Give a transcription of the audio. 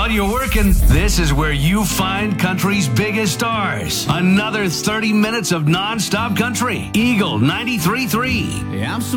While you're working, this is where you find country's biggest stars. Another 30 minutes of non-stop country. Eagle 93.3. Yeah, I'm